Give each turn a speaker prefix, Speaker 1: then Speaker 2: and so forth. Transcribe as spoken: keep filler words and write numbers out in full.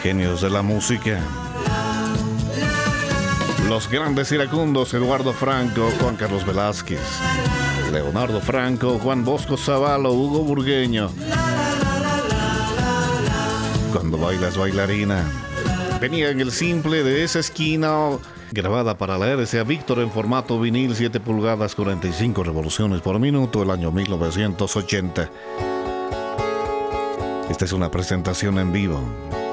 Speaker 1: Genios de la música. Los grandes iracundos: Eduardo Franco, Juan Carlos Velázquez, Leonardo Franco, Juan Bosco Zavalo, Hugo Burgueño. Cuando bailas, bailarina. Venía en el simple de esa esquina, grabada para la R C A Víctor en formato vinil, siete pulgadas, cuarenta y cinco revoluciones por minuto, el año mil novecientos ochenta. Esta es una presentación en vivo.